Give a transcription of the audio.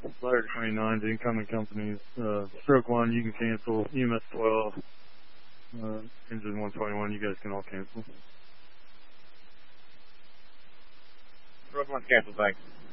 Flyer 29, the incoming companies. Stroke 1, you can cancel. EMS 12, engine 121, you guys can all cancel. Stroke 1 cancel, thanks.